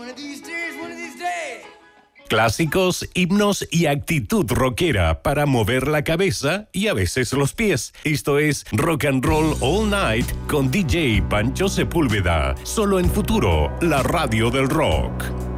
Clásicos, himnos y actitud rockera para mover la cabeza y a veces los pies. Esto es Rock and Roll All Night con DJ Pancho Sepúlveda. Solo en Futuro, la radio del rock.